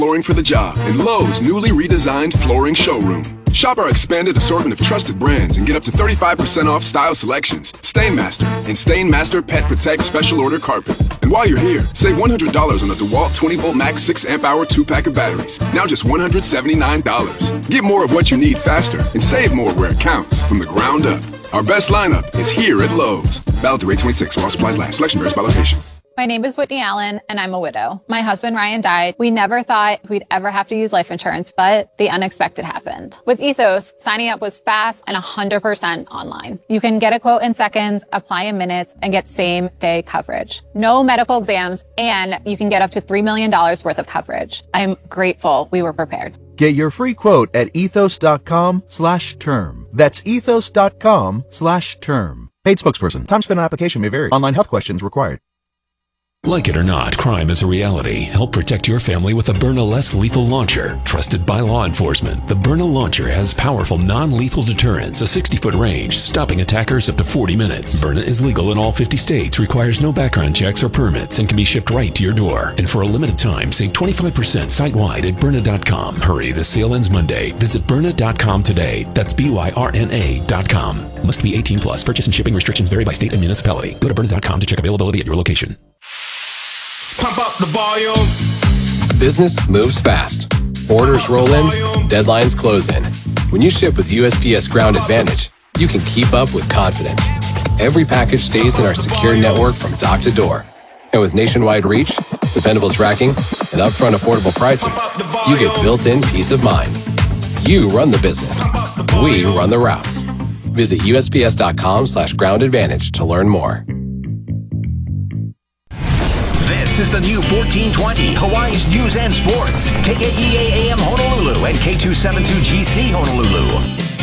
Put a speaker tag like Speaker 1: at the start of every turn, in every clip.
Speaker 1: Flooring for the job in Lowe's newly redesigned flooring showroom. Shop our expanded assortment of trusted brands and get up to 35% off style selections, Stainmaster, and Stainmaster Pet Protect Special Order Carpet. And while you're here, save $100 on the DeWalt 20-volt max 6-amp-hour 2-pack of batteries. Now just $179. Get more of what you need faster and save more where it counts from the ground up. Our best lineup is here at Lowe's. Valid through 8/26 while supplies last. Selection varies by location.
Speaker 2: My name is Whitney Allen, and I'm a widow. My husband, Ryan, died. We never thought we'd ever have to use life insurance, but the unexpected happened. With Ethos, signing up was fast and 100% online. You can get a quote in seconds, apply in minutes, and get same-day coverage. No medical exams, and you can get up to $3 million worth of coverage. I'm grateful we were prepared.
Speaker 3: Get your free quote at ethos.com/term. That's ethos.com/term. Paid spokesperson. Time spent on application may vary. Online health questions required.
Speaker 4: Like it or not, crime is a reality. Help protect your family with the Byrna Less Lethal Launcher. Trusted by law enforcement, the Byrna Launcher has powerful non-lethal deterrence, a 60-foot range, stopping attackers up to 40 minutes. Byrna is legal in all 50 states, requires no background checks or permits, and can be shipped right to your door. And for a limited time, save 25% site-wide at Byrna.com. Hurry, the sale ends Monday. Visit Byrna.com today. That's BYRNA.com. Must be 18 plus. Purchase and shipping restrictions vary by state and municipality. Go to Byrna.com to check availability at your location.
Speaker 5: Pump up the volume.
Speaker 6: Business moves fast. Orders roll in, deadlines close in. When you ship with USPS Ground Advantage, you can keep up with confidence. Every package stays in our secure network from dock to door. And with nationwide reach, dependable tracking, and upfront affordable pricing, you get built-in peace of mind. You run the business. We run the routes. Visit USPS.com/Ground Advantage to learn more.
Speaker 7: This is the new 1420 Hawaii's News and Sports. KKEA AM Honolulu and K272GC Honolulu.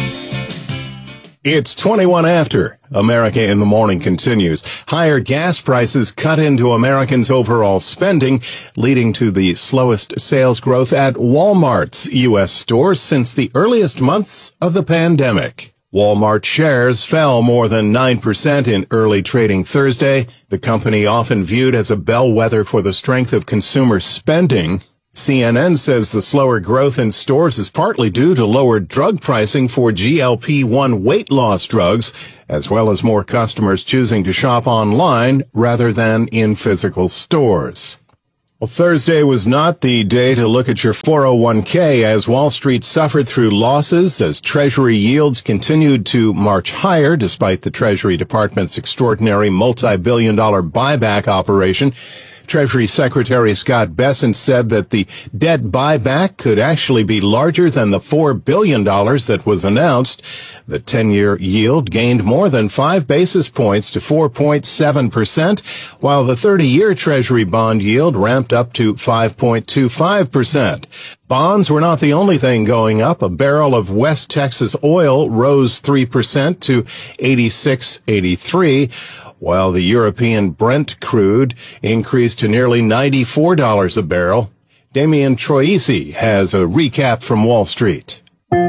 Speaker 8: It's 21 after. America in the Morning continues. Higher gas prices cut into Americans' overall spending, leading to the slowest sales growth at Walmart's U.S. stores since the earliest months of the pandemic. Walmart shares fell more than 9% in early trading Thursday, the company often viewed as a bellwether for the strength of consumer spending. CNN says the slower growth in stores is partly due to lower drug pricing for GLP-1 weight loss drugs, as well as more customers choosing to shop online rather than in physical stores. Well, Thursday was not the day to look at your 401k as Wall Street suffered through losses as Treasury yields continued to march higher despite the Treasury Department's extraordinary multi-billion-dollar buyback operation. Treasury Secretary Scott Bessent said that the debt buyback could actually be larger than the $4 billion that was announced. The 10-year yield gained more than 5 basis points to 4.7%, while the 30-year Treasury bond yield ramped up to 5.25%. Bonds were not the only thing going up. A barrel of West Texas oil rose 3% to $86.83. While the European Brent crude increased to nearly $94 a barrel. Damian Troisi has a recap from Wall Street.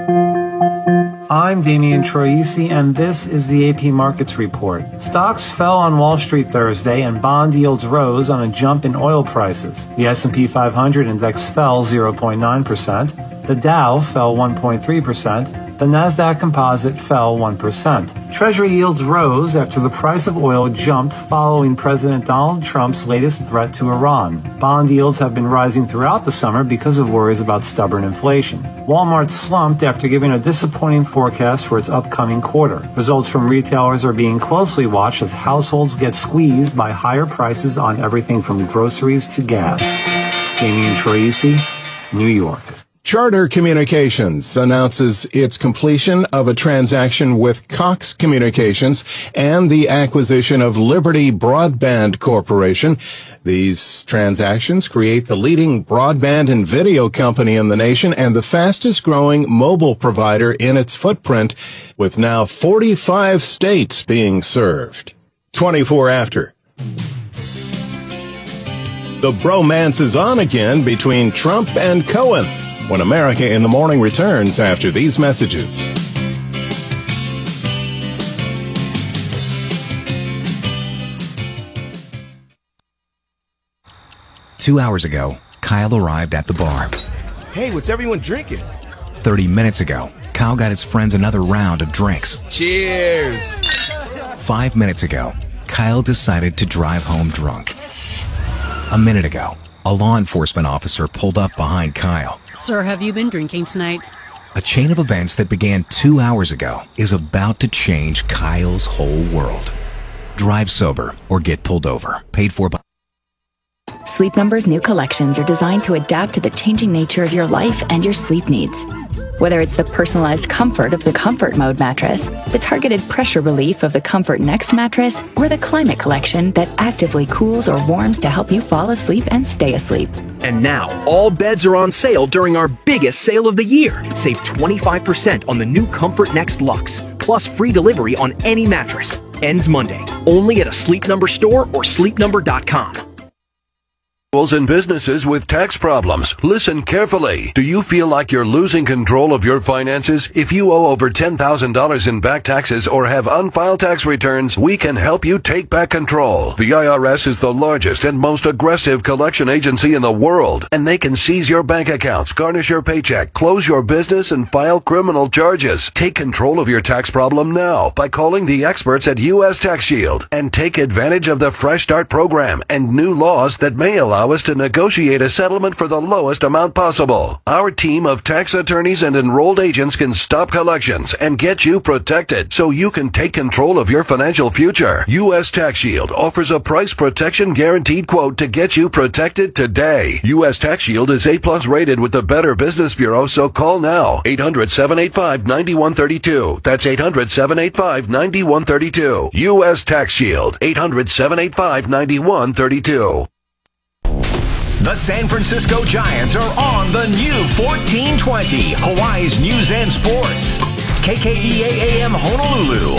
Speaker 9: I'm Damian Troisi, and this is the AP Markets Report. Stocks fell on Wall Street Thursday, and bond yields rose on a jump in oil prices. The S&P 500 index fell 0.9%. The Dow fell 1.3%. The Nasdaq Composite fell 1%. Treasury yields rose after the price of oil jumped following President Donald Trump's latest threat to Iran. Bond yields have been rising throughout the summer because of worries about stubborn inflation. Walmart slumped after giving a disappointing forecast for its upcoming quarter. Results from retailers are being closely watched as households get squeezed by higher prices on everything from groceries to gas. Damian Troisi, New York.
Speaker 8: Charter Communications announces its completion of a transaction with Cox Communications and the acquisition of Liberty Broadband Corporation. These transactions create the leading broadband and video company in the nation and the fastest growing mobile provider in its footprint, with now 45 states being served. 24 after. The bromance is on again between Trump and Cohen. When America in the Morning returns after these messages.
Speaker 10: 2 hours ago, Kyle arrived at the bar.
Speaker 3: Hey, what's everyone drinking?
Speaker 10: 30 minutes ago, Kyle got his friends another round of drinks.
Speaker 3: Cheers!
Speaker 10: 5 minutes ago, Kyle decided to drive home drunk. A minute ago, a law enforcement officer pulled up behind Kyle.
Speaker 11: Sir, have you been drinking tonight?
Speaker 10: A chain of events that began 2 hours ago is about to change Kyle's whole world. Drive sober or get pulled over. Paid for by...
Speaker 12: Sleep Number's new collections are designed to adapt to the changing nature of your life and your sleep needs. Whether it's the personalized comfort of the Comfort Mode mattress, the targeted pressure relief of the Comfort Next mattress, or the Climate Collection that actively cools or warms to help you fall asleep and stay asleep.
Speaker 13: And now, all beds are on sale during our biggest sale of the year. Save 25% on the new Comfort Next Luxe, plus free delivery on any mattress. Ends Monday, only at a Sleep Number store or sleepnumber.com.
Speaker 14: And businesses with tax problems. Listen carefully. Do you feel like you're losing control of your finances? If you owe over $10,000 in back taxes or have unfiled tax returns, we can help you take back control. The IRS is the largest and most aggressive collection agency in the world, and they can seize your bank accounts, garnish your paycheck, close your business, and file criminal charges. Take control of your tax problem now by calling the experts at U.S. Tax Shield and take advantage of the Fresh Start program and new laws that may allow us to negotiate a settlement for the lowest amount possible. Our team of tax attorneys and enrolled agents can stop collections and get you protected so you can take control of your financial future. U.S. Tax Shield offers a price protection guaranteed quote to get you protected today. U.S. Tax Shield is A+ rated with the Better Business Bureau, so call now. 800-785-9132. That's 800-785-9132. U.S. Tax Shield. 800-785-9132.
Speaker 7: The San Francisco Giants are on the new 1420, Hawaii's News and Sports. KKEA AM Honolulu.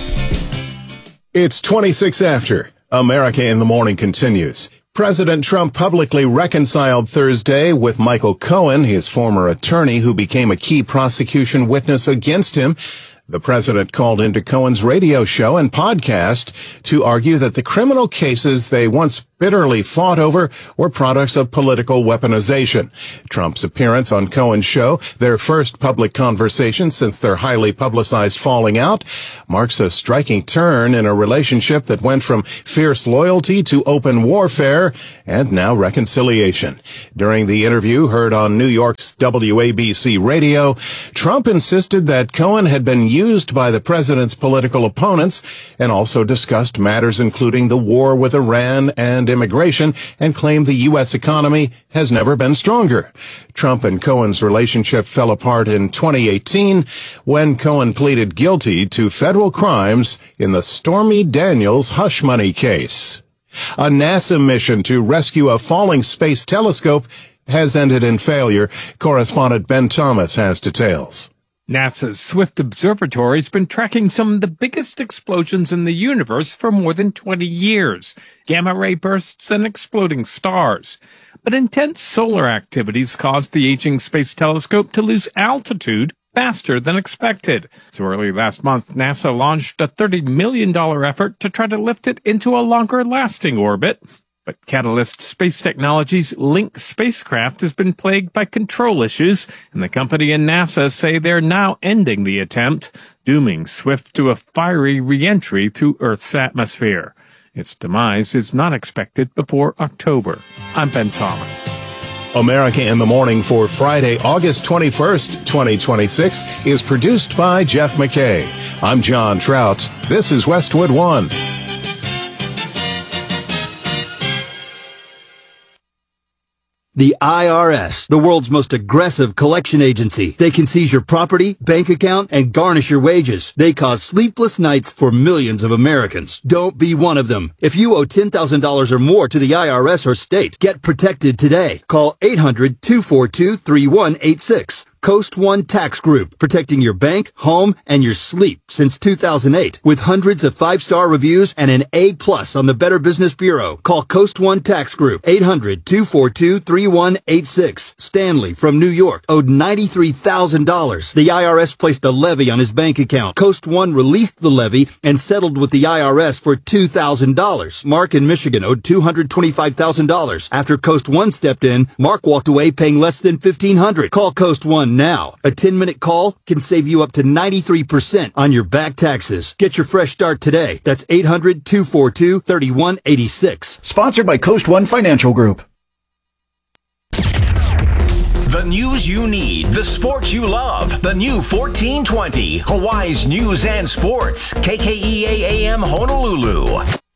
Speaker 8: It's 26 after. America in the Morning continues. President Trump publicly reconciled Thursday with Michael Cohen, his former attorney who became a key prosecution witness against him. The president called into Cohen's radio show and podcast to argue that the criminal cases they once bitterly fought over were products of political weaponization. Trump's appearance on Cohen's show, their first public conversation since their highly publicized falling out, marks a striking turn in a relationship that went from fierce loyalty to open warfare and now reconciliation. During the interview heard on New York's WABC radio, Trump insisted that Cohen had been used by the president's political opponents and also discussed matters including the war with Iran and immigration and claimed the U.S. economy has never been stronger. Trump and Cohen's relationship fell apart in 2018 when Cohen pleaded guilty to federal crimes in the Stormy Daniels hush money case. A NASA mission to rescue a falling space telescope has ended in failure. Correspondent Ben Thomas has details.
Speaker 15: NASA's Swift Observatory has been tracking some of the biggest explosions in the universe for more than 20 years, gamma-ray bursts and exploding stars. But intense solar activities caused the aging space telescope to lose altitude faster than expected. So early last month, NASA launched a $30 million effort to try to lift it into a longer-lasting orbit. But Catalyst Space Technologies' Link spacecraft has been plagued by control issues, and the company and NASA say they're now ending the attempt, dooming Swift to a fiery re-entry through Earth's atmosphere. Its demise is not expected before October. I'm Ben Thomas.
Speaker 8: America in the Morning for Friday, August 21st, 2026 is produced by Jeff McKay. I'm John Trout. This is Westwood One.
Speaker 16: The IRS, the world's most aggressive collection agency. They can seize your property, bank account, and garnish your wages. They cause sleepless nights for millions of Americans. Don't be one of them. If you owe $10,000 or more to the IRS or state, get protected today. Call 800-242-3186. Coast One Tax Group, protecting your bank, home, and your sleep since 2008. With hundreds of 5-star reviews and an A+ on the Better Business Bureau. Call Coast One Tax Group, 800-242-3186. Stanley from New York owed $93,000. The IRS placed a levy on his bank account. Coast One released the levy and settled with the IRS for $2,000. Mark in Michigan owed $225,000. After Coast One stepped in, Mark walked away paying less than $1,500. Call Coast One now. A 10-minute call can save you up to 93% on your back taxes. Get your fresh start today. That's 800-242-3186.
Speaker 3: Sponsored by Coast One Financial Group.
Speaker 7: The news you need, the sports you love. The new 1420, Hawaii's News and Sports. KKEA AM Honolulu.